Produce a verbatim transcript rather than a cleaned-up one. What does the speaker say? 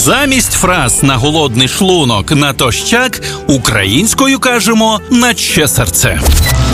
Замість фраз «на голодний шлунок», «натощак» українською кажемо «на ще серце».